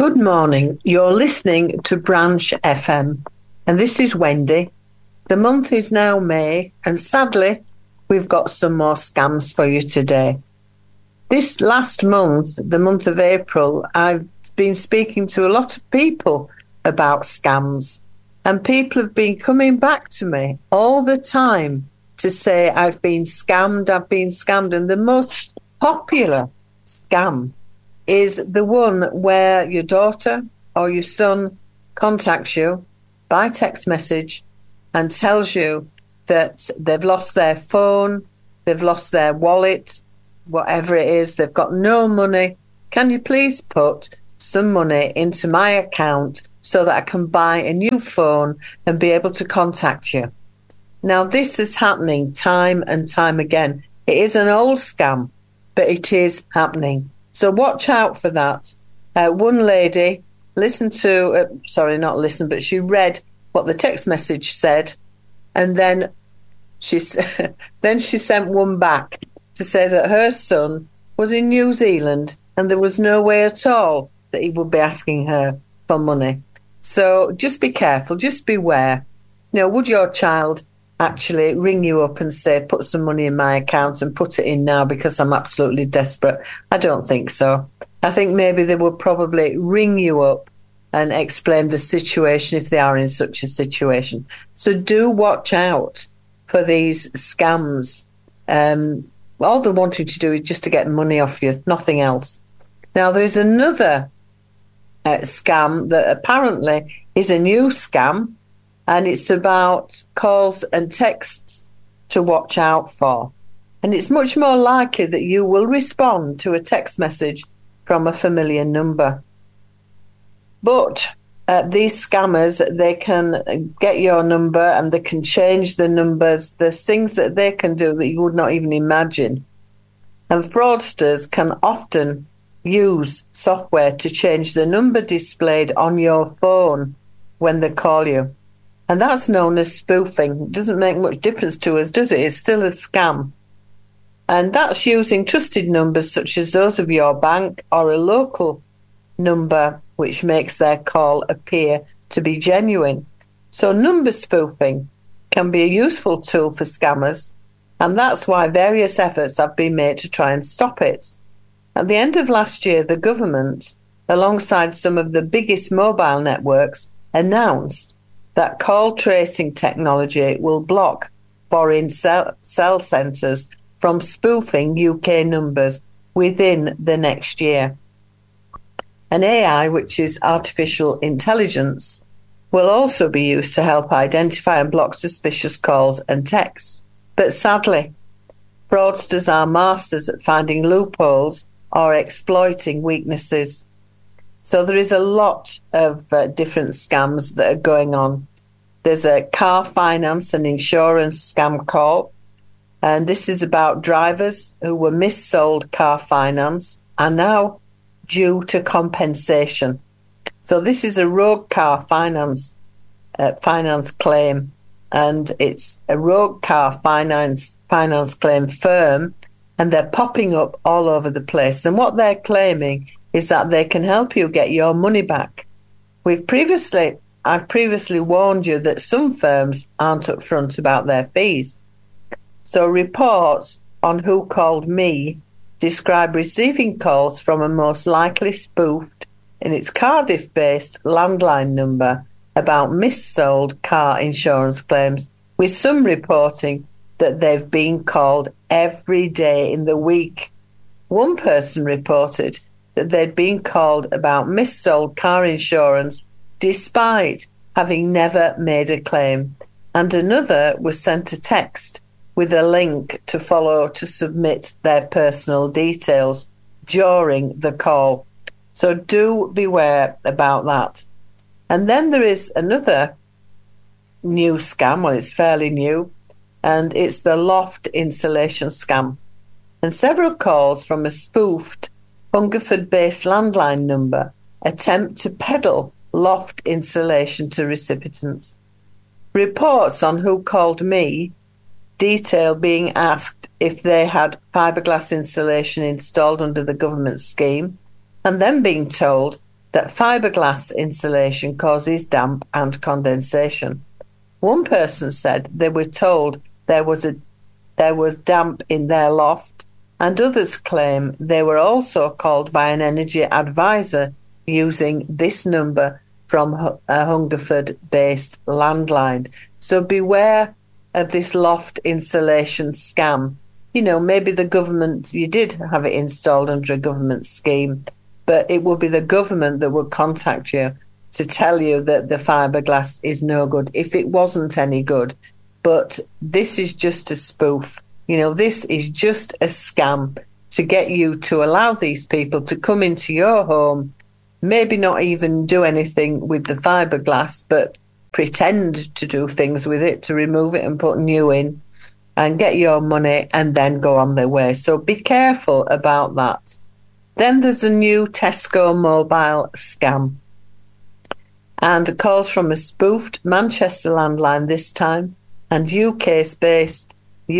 Good morning. You're listening to Branch FM, and this is Wendy. The month is now May, and sadly, we've got some more scams for you today. This last month, the month of April, I've been speaking to a lot of people about scams, and people have been coming back to me all the time to say, I've been scammed. And the most popular scam is the one where your daughter or your son contacts you by text message and tells you that they've lost their phone, they've lost their wallet, whatever it is, they've got no money. Can you please put some money into my account so that I can buy a new phone and be able to contact you? Now, this is happening time and time again. It is an old scam, but it is happening. So watch out for that. One lady she read what the text message said, and then she sent one back to say that her son was in New Zealand and there was no way at all that he would be asking her for money. So just be careful, just beware. Would your child actually ring you up and say, put some money in my account and put it in now because I'm absolutely desperate? I don't think so. I think maybe they would probably ring you up and explain the situation if they are in such a situation. So do watch out for these scams. All they're wanting to do is just to get money off you, nothing else. Now, there is another scam that apparently is a new scam, and it's about calls and texts to watch out for. And it's much more likely that you will respond to a text message from a familiar number. But these scammers, they can get your number and they can change the numbers. There's things that they can do that you would not even imagine. And fraudsters can often use software to change the number displayed on your phone when they call you. And that's known as spoofing. It doesn't make much difference to us, does it? It's still a scam. And that's using trusted numbers such as those of your bank or a local number, which makes their call appear to be genuine. So number spoofing can be a useful tool for scammers, and that's why various efforts have been made to try and stop it. At the end of last year, the government, alongside some of the biggest mobile networks, announced that call tracing technology will block foreign cell centres from spoofing UK numbers within the next year. And AI, which is artificial intelligence, will also be used to help identify and block suspicious calls and texts. But sadly, fraudsters are masters at finding loopholes or exploiting weaknesses. So there is a lot of different scams that are going on. There's a car finance and insurance scam call, and this is about drivers who were missold car finance are now due to compensation. So this is a rogue car finance claim, and it's a rogue car finance claim firm, and they're popping up all over the place. And what they're claiming is that they can help you get your money back. I've previously warned you that some firms aren't upfront about their fees. So reports on Who Called Me describe receiving calls from a most likely spoofed, in its Cardiff-based landline number, about missold car insurance claims, with some reporting that they've been called every day in the week. One person reported that they'd been called about missold car insurance despite having never made a claim, and another was sent a text with a link to follow to submit their personal details during the call. So do beware about that. And then there is another new scam. Well, it's fairly new, and it's the loft insulation scam. And several calls from a spoofed Hungerford-based landline number attempt to peddle loft insulation to recipients. Reports on Who Called Me detail being asked if they had fiberglass insulation installed under the government scheme, and then being told that fiberglass insulation causes damp and condensation. One person said they were told there was damp in their loft, and others claim they were also called by an energy advisor using this number from a Hungerford-based landline. So beware of this loft insulation scam. You know, maybe the government, you did have it installed under a government scheme, but it would be the government that would contact you to tell you that the fiberglass is no good if it wasn't any good. But this is just a spoof. You know, this is just a scam to get you to allow these people to come into your home, maybe not even do anything with the fiberglass, but pretend to do things with it, to remove it and put new in and get your money and then go on their way. So be careful about that. Then there's a new Tesco mobile scam. And calls from a spoofed Manchester landline this time, and UK-based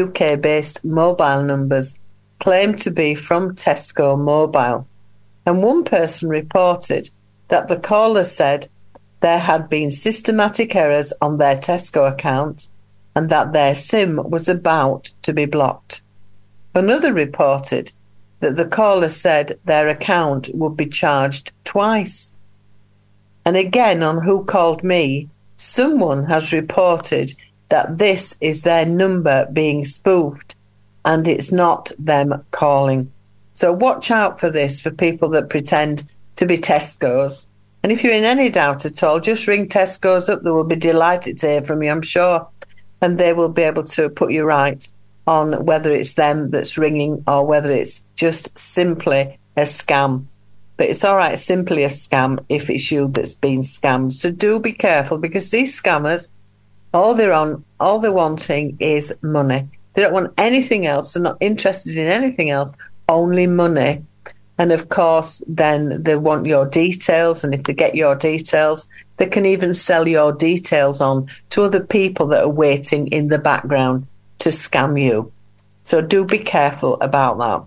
mobile numbers claim to be from Tesco Mobile. And one person reported that the caller said there had been systematic errors on their Tesco account and that their SIM was about to be blocked. Another reported that the caller said their account would be charged twice. And again, on Who Called Me, someone has reported that this is their number being spoofed and it's not them calling. So watch out for this, for people that pretend to be Tesco's. And if you're in any doubt at all, just ring Tesco's up. They will be delighted to hear from you, I'm sure. And they will be able to put you right on whether it's them that's ringing or whether it's just simply a scam. But it's all right, simply a scam, if it's you that's been scammed. So do be careful, because these scammers, all they're wanting is money. They don't want anything else. They're not interested in anything else, only money. And of course, then they want your details. And if they get your details, they can even sell your details on to other people that are waiting in the background to scam you. So do be careful about that.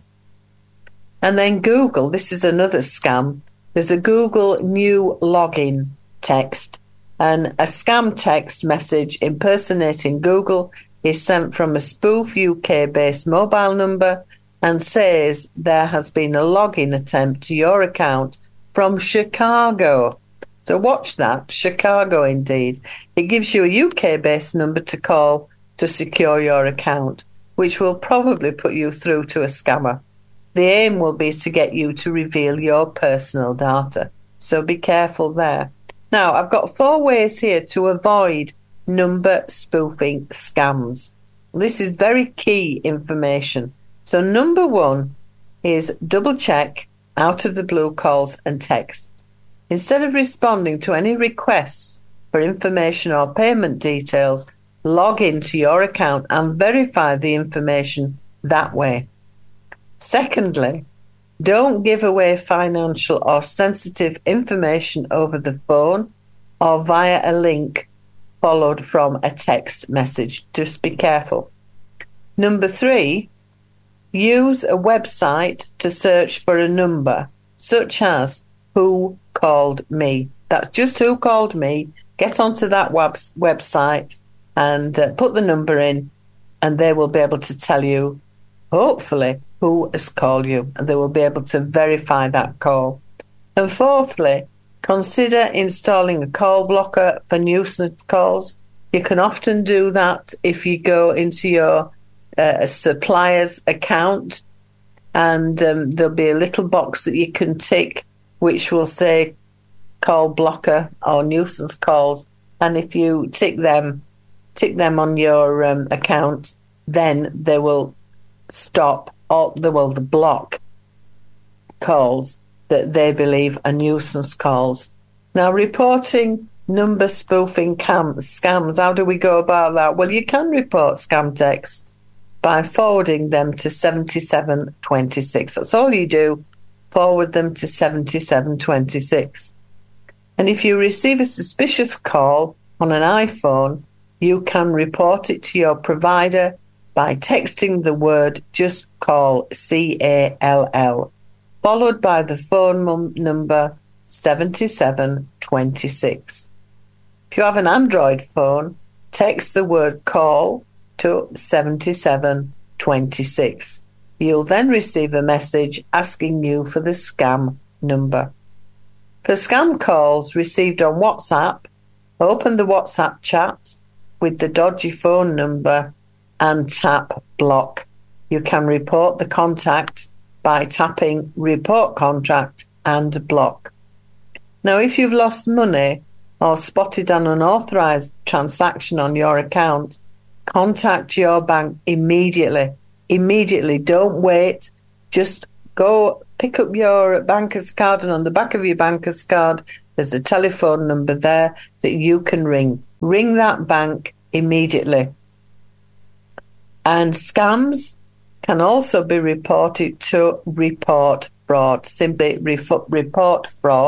And then Google, this is another scam. There's a Google new login text, and a scam text message impersonating Google is sent from a spoof UK-based mobile number and says there has been a login attempt to your account from Chicago. So watch that, Chicago indeed. It gives you a UK-based number to call to secure your account, which will probably put you through to a scammer. The aim will be to get you to reveal your personal data. So be careful there. Now, I've got 4 ways here to avoid number spoofing scams. This is very key information. So number 1 is double check out of the blue calls and texts. Instead of responding to any requests for information or payment details, log into your account and verify the information that way. Secondly, don't give away financial or sensitive information over the phone or via a link followed from a text message. Just be careful. Number 3, use a website to search for a number, such as Who Called Me. That's just Who Called Me. Get onto that website and put the number in, and they will be able to tell you, hopefully, who has called you, and they will be able to verify that call. And fourthly, consider installing a call blocker for nuisance calls. You can often do that if you go into your supplier's account, and there'll be a little box that you can tick which will say call blocker or nuisance calls, and if you tick them on your account, then they will stop or they will block calls that they believe are nuisance calls. Now, reporting number spoofing scams, how do we go about that? Well, you can report scam texts by forwarding them to 7726. That's all you do, forward them to 7726. And if you receive a suspicious call on an iPhone, you can report it to your provider by texting the word just call, CALL, followed by the phone number 7726. If you have an Android phone, text the word call to 7726. You'll then receive a message asking you for the scam number. For scam calls received on WhatsApp, open the WhatsApp chat with the dodgy phone number and tap block. You can report the contact by tapping report contact and block. Now, if you've lost money or spotted an unauthorized transaction on your account, contact your bank immediately. Immediately. Don't wait. Just go pick up your banker's card, and on the back of your banker's card, there's a telephone number there that you can ring. Ring that bank immediately. And scams can also be reported to Report Fraud. Simply report fraud